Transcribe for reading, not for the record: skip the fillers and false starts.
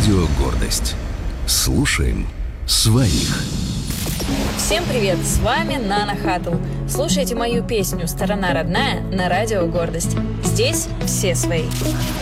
Радио «Гордость». Слушаем своих. Всем привет, с вами Нана Хаттл. Слушайте мою песню «Сторона родная» на Радио «Гордость». Здесь все свои.